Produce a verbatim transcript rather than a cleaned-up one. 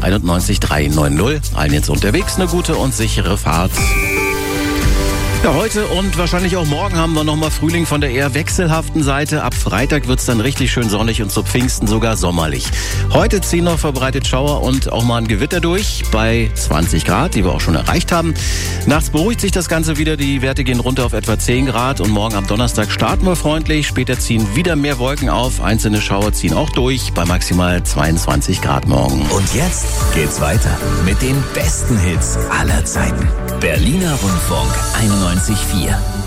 einundneunzig dreihundertneunzig. Allen jetzt unterwegs eine gute und sichere Fahrt. Ja, heute und wahrscheinlich auch morgen haben wir nochmal Frühling von der eher wechselhaften Seite. Ab Freitag wird's dann richtig schön sonnig und zu Pfingsten sogar sommerlich. Heute ziehen noch verbreitet Schauer und auch mal ein Gewitter durch bei zwanzig Grad, die wir auch schon erreicht haben. Nachts beruhigt sich das Ganze wieder, die Werte gehen runter auf etwa zehn Grad und morgen am Donnerstag starten wir freundlich. Später ziehen wieder mehr Wolken auf, einzelne Schauer ziehen auch durch bei maximal zweiundzwanzig Grad morgen. Und jetzt geht's weiter mit den besten Hits aller Zeiten. Berliner Rundfunk einundneunzig Komma vier.